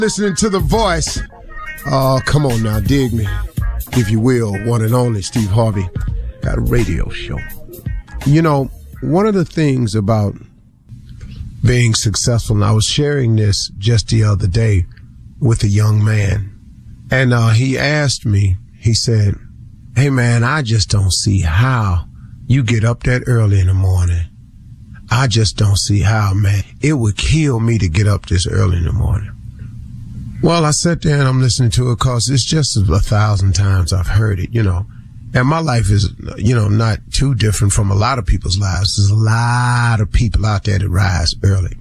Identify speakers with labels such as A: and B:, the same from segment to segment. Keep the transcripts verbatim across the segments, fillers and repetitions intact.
A: Listening to The Voice. Oh, come on now, dig me. If you will, one and only Steve Harvey got a radio show. You know, one of the things about being successful, and I was sharing this just the other day with a young man, and uh, he asked me, he said, hey man, I just don't see how you get up that early in the morning. I just don't see how, man. It would kill me to get up this early in the morning. Well, I sat there and I'm listening to it because it's just a thousand times I've heard it, you know. And my life is, you know, not too different from a lot of people's lives. There's a lot of people out there that rise early.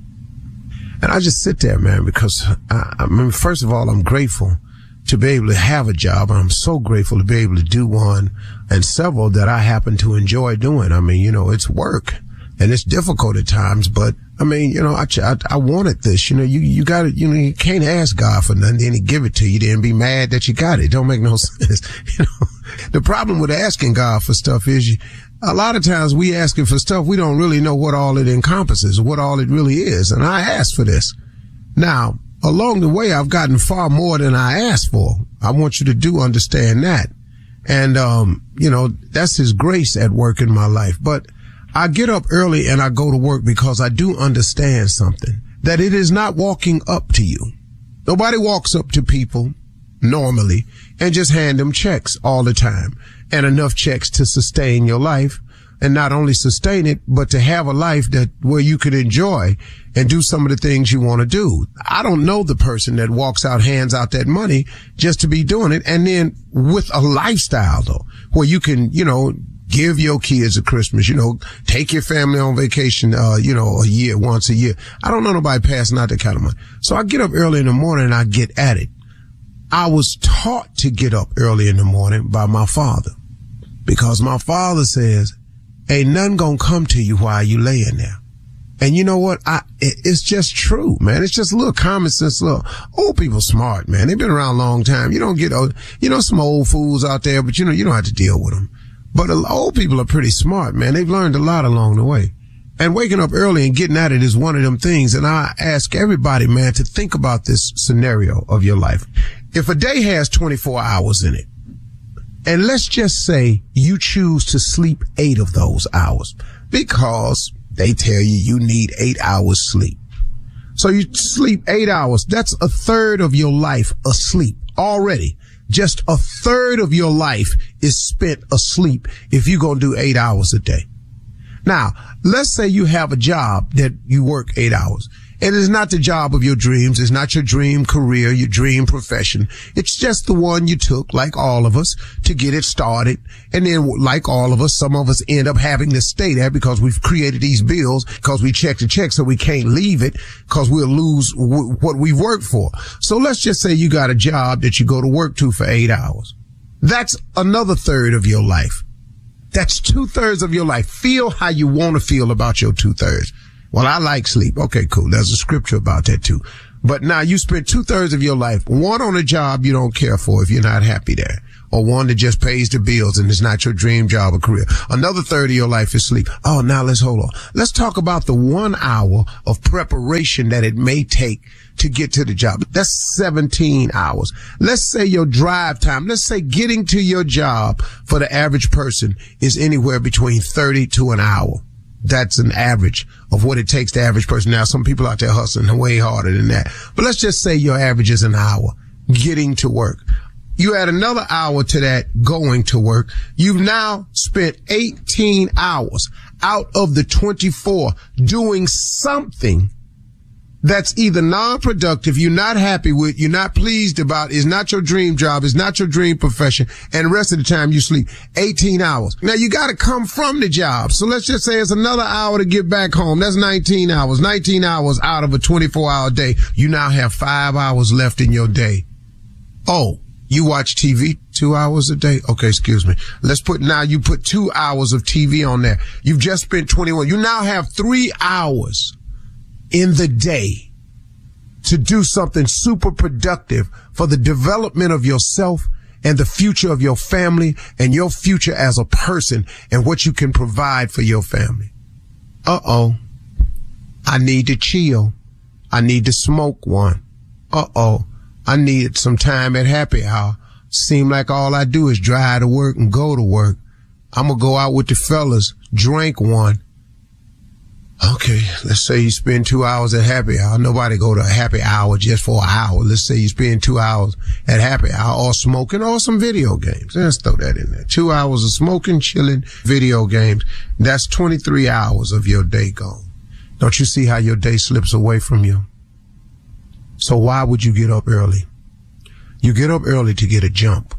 A: And I just sit there, man, because I, I mean, first of all, I'm grateful to be able to have a job. I'm so grateful to be able to do one and several that I happen to enjoy doing. I mean, you know, it's work and it's difficult at times, but I mean, you know, I, I, I wanted this, you know, you, you got to, you know, you can't ask God for nothing, then he give it to you, then be mad that you got it. It don't make no sense. You know, the problem with asking God for stuff is you, a lot of times we asking for stuff, we don't really know what all it encompasses, what all it really is. And I asked for this. Now, along the way, I've gotten far more than I asked for. I want you to do understand that. And, um, you know, that's his grace at work in my life. But I get up early and I go to work because I do understand something, that it is not walking up to you. Nobody walks up to people normally and just hand them checks all the time and enough checks to sustain your life, and not only sustain it, but to have a life that where you could enjoy and do some of the things you want to do. I don't know the person that walks out, hands out that money just to be doing it. And then with a lifestyle though, where you can, you know, give your kids a Christmas, you know, take your family on vacation, uh, you know, a year, once a year. I don't know nobody passing out that kind of money. So I get up early in the morning and I get at it. I was taught to get up early in the morning by my father, because my father says, ain't nothing gonna come to you while you laying there. And you know what? I, it, it's just true, man. It's just a little common sense. Little old people smart, man. They've been around a long time. You don't get old, you know, some old fools out there, but you know, you don't have to deal with them. But old people are pretty smart, man. They've learned a lot along the way. And waking up early and getting at it is one of them things. And I ask everybody, man, to think about this scenario of your life. If a day has twenty-four hours in it, and let's just say you choose to sleep eight of those hours because they tell you you need eight hours sleep. So you sleep eight hours. That's a third of your life asleep already. Just a third of your life is spent asleep if you're going to do eight hours a day. Now, let's say you have a job that you work eight hours. It is not the job of your dreams. It's not your dream career, your dream profession. It's just the one you took, like all of us, to get it started. And then, like all of us, some of us end up having to stay there because we've created these bills, because we check the check so we can't leave it, because we'll lose w- what we've worked for. So let's just say you got a job that you go to work to for eight hours. That's another third of your life. That's two thirds of your life. Feel how you want to feel about your two thirds. Well, I like sleep. Okay, cool. There's a scripture about that too. But now you spend two thirds of your life, one on a job you don't care for if you're not happy there, or one that just pays the bills and is not your dream job or career. Another third of your life is sleep. Oh, now let's hold on. Let's talk about the one hour of preparation that it may take to get to the job. That's seventeen hours. Let's say your drive time, let's say getting to your job for the average person is anywhere between thirty to an hour. That's an average of what it takes the average person. Now, some people out there hustling way harder than that. But let's just say your average is an hour getting to work. You add another hour to that going to work. You've now spent eighteen hours out of the twenty-four doing something that's either non-productive, you're not happy with, you're not pleased about, is not your dream job, is not your dream profession, and the rest of the time you sleep eighteen hours. Now you gotta come from the job. So let's just say it's another hour to get back home. That's nineteen hours. nineteen hours out of a twenty-four hour day. You now have five hours left in your day. Oh, you watch T V two hours a day? Okay, excuse me. Let's put, now you put two hours of T V on there. You've just spent twenty-one. You now have three hours in the day to do something super productive for the development of yourself and the future of your family and your future as a person and what you can provide for your family. Uh-oh. I need to chill. I need to smoke one. Uh-oh. I needed some time at happy hour. Seem like all I do is drive to work and go to work. I'm going to go out with the fellas, drink one. Okay, let's say you spend two hours at happy hour. Nobody go to a happy hour just for an hour. Let's say you spend two hours at happy hour or smoking or some video games. Let's throw that in there. Two hours of smoking, chilling, video games. That's twenty-three hours of your day gone. Don't you see how your day slips away from you? So why would you get up early? You get up early to get a jump.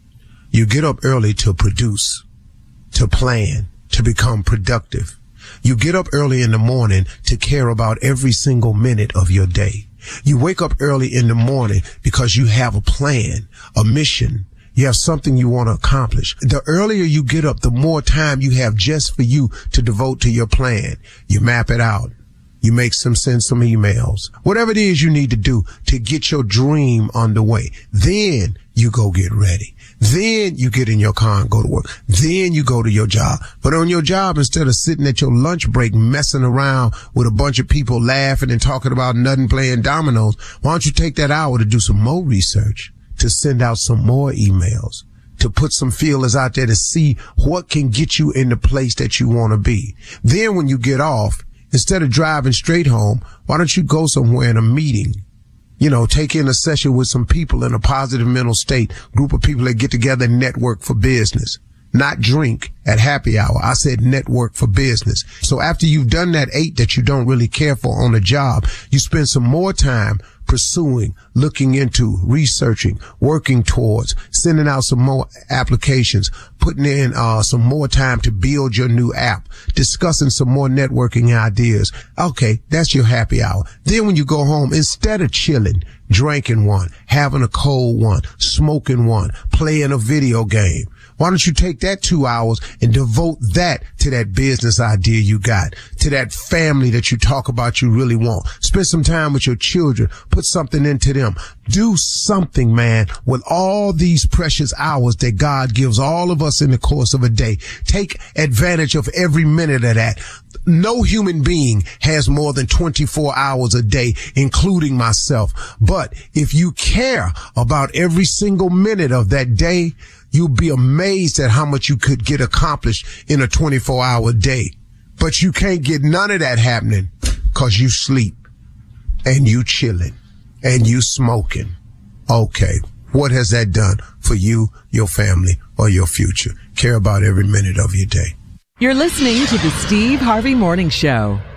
A: You get up early to produce, to plan, to become productive. You get up early in the morning to care about every single minute of your day. You wake up early in the morning because you have a plan, a mission. You have something you want to accomplish. The earlier you get up, the more time you have just for you to devote to your plan. You map it out. You make some, send some emails, whatever it is you need to do to get your dream underway. Then you go get ready. Then you get in your car and go to work. Then you go to your job. But on your job, instead of sitting at your lunch break messing around with a bunch of people laughing and talking about nothing, playing dominoes, why don't you take that hour to do some more research, to send out some more emails, to put some feelers out there to see what can get you in the place that you want to be. Then when you get off, instead of driving straight home, why don't you go somewhere in a meeting? You know, take in a session with some people in a positive mental state, group of people that get together and network for business, not drink at happy hour. I said network for business. So after you've done that eight that you don't really care for on the job, you spend some more time pursuing, looking into, researching, working towards, sending out some more applications, putting in uh some more time to build your new app, discussing some more networking ideas. Okay, that's your happy hour. Then when you go home, instead of chilling, drinking one, having a cold one, smoking one, playing a video game, why don't you take that two hours and devote that to that business idea you got, to that family that you talk about you really want. Spend some time with your children. Put something into them. Do something, man, with all these precious hours that God gives all of us in the course of a day. Take advantage of every minute of that. No human being has more than twenty-four hours a day, including myself. But if you care about every single minute of that day, you'll be amazed at how much you could get accomplished in a twenty-four hour day. But you can't get none of that happening because you sleep and you chilling and you smoking. Okay, what has that done for you, your family, or your future? Care about every minute of your day.
B: You're listening to the Steve Harvey Morning Show.